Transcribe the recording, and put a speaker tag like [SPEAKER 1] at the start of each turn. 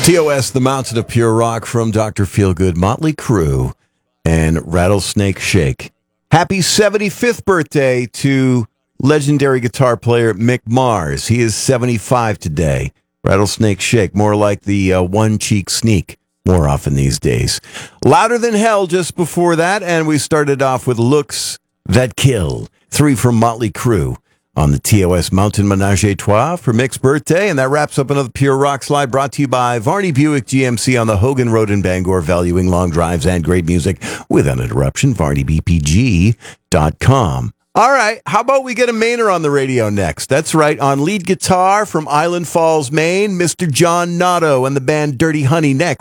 [SPEAKER 1] TOS, The Mountain of Pure Rock from Dr. Feelgood, Motley Crue, and Rattlesnake Shake. Happy 75th birthday to legendary guitar player Mick Mars. He is 75 today. Rattlesnake Shake, more like the One Cheek Sneak, more often these days. Louder Than Hell just before that, and we started off with Looks That Kill. 3 from Motley Crue on the TOS Mountain Menage a Trois for Mick's birthday. And that wraps up another Pure Rock Slide brought to you by Varney Buick GMC on the Hogan Road in Bangor, valuing long drives and great music without interruption. VarneyBPG.com. All right, how about we get a Mainer on the radio next? That's right, on lead guitar from Island Falls, Maine, Mr. John Notto and the band Dirty Honey next.